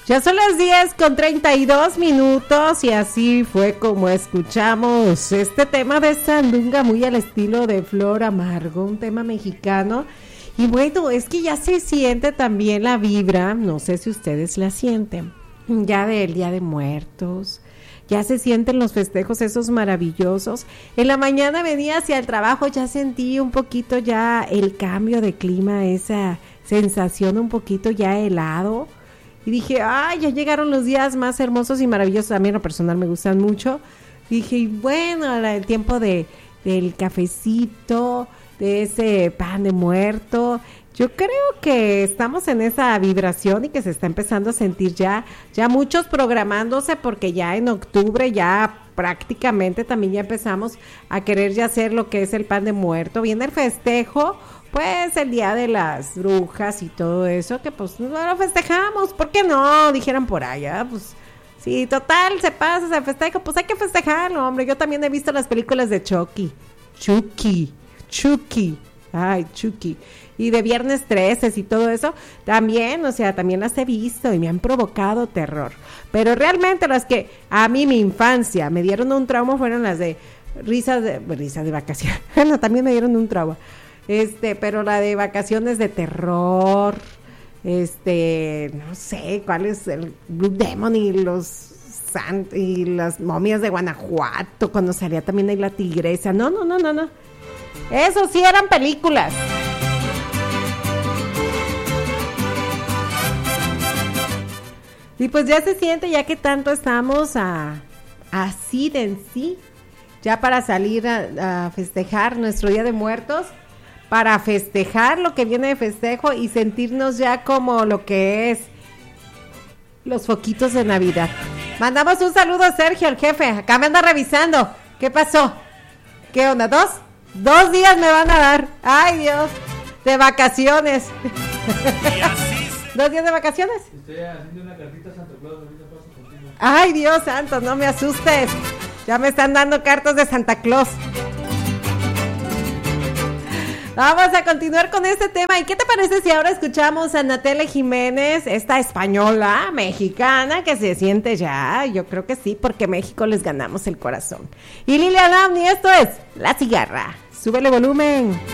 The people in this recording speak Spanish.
Ya son las 10:32 y así fue como escuchamos este tema de sandunga muy al estilo de Flor Amargo, un tema mexicano. Y bueno, es que ya se siente también la vibra, no sé si ustedes la sienten, ya del Día de Muertos, ya se sienten los festejos esos maravillosos. En la mañana venía hacia el trabajo, ya sentí un poquito ya el cambio de clima, esa sensación un poquito ya helado. Y dije, ay, ya llegaron los días más hermosos y maravillosos. A mí en lo personal me gustan mucho. Dije, y bueno, el tiempo del cafecito, de ese pan de muerto. Yo creo que estamos en esa vibración y que se está empezando a sentir ya muchos programándose, porque ya en octubre ya prácticamente también ya empezamos a querer ya hacer lo que es el pan de muerto. Viene el festejo, pues el Día de las Brujas y todo eso, que pues no lo festejamos, ¿por qué no? Dijeran por allá, pues sí, total, se pasa, se festeja, pues hay que festejarlo, hombre. Yo también he visto las películas de Chucky, ay, Chucky, y de Viernes 13 y todo eso, también, o sea, también las he visto y me han provocado terror, pero realmente las que a mí mi infancia me dieron un trauma fueron las de risas de vacaciones. Bueno, también me dieron un trauma, pero la de vacaciones de terror, no sé, cuál es el Blue Demon y y las momias de Guanajuato, cuando salía también ahí la tigresa, no, eso sí eran películas. Y pues ya se siente, ya que tanto estamos así de en sí, ya para salir a festejar nuestro Día de Muertos, para festejar lo que viene de festejo y sentirnos ya como lo que es los foquitos de Navidad. Mandamos un saludo a Sergio, el jefe, acá me anda revisando. ¿Qué pasó? ¿Qué onda? ¿Dos días me van a dar? Ay, Dios, de vacaciones. 2 días de vacaciones. Estoy haciendo una cartita a Santa Claus, ahorita paso contigo. Ay, Dios santo, no me asustes. Ya me están dando cartas de Santa Claus. Vamos a continuar con este tema. ¿Y qué te parece si ahora escuchamos a Natalia Jiménez, esta española, mexicana, que se siente ya? Yo creo que sí, porque México les ganamos el corazón. Y Lilia Lamni, esto es La Cigarra. Súbele volumen.